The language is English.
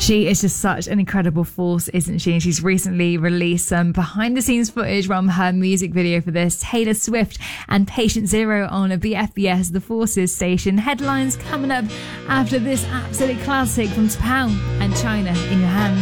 She is just such an incredible force, isn't she? And she's recently released some behind the scenes footage from her music video for this. Taylor Swift and Patient Zero on a BFBS The Forces station. Headlines coming up after this absolute classic from T'Pau and China in Your Hand.